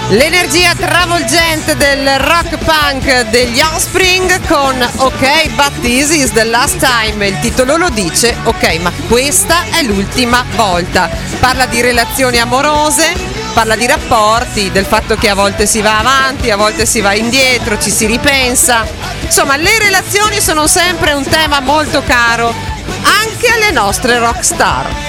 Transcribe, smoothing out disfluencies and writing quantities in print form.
L'energia travolgente del rock punk degli Offspring con Ok, but this is the last time. Il titolo lo dice, ok, ma questa è l'ultima volta. Parla di relazioni amorose, parla di rapporti, del fatto che a volte si va avanti, a volte si va indietro, ci si ripensa. Insomma, le relazioni sono sempre un tema molto caro anche alle nostre rock star.